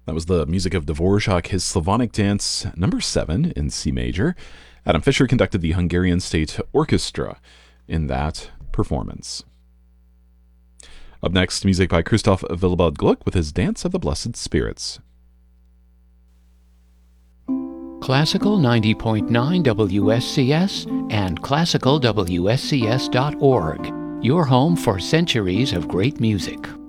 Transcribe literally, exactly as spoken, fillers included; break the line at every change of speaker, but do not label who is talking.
That was the music of Dvorak, his Slavonic Dance number seven in C major. Adam Fischer conducted the Hungarian State Orchestra in that performance. Up next, music by Christoph Willibald Gluck with his Dance of the Blessed Spirits.
Classical ninety point nine W S C S and classical W S C S dot org, your home for centuries of great music.